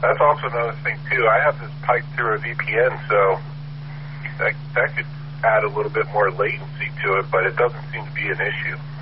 That's also another thing, too. I have this piped through a VPN, so that could add a little bit more latency to it, but it doesn't seem to be an issue.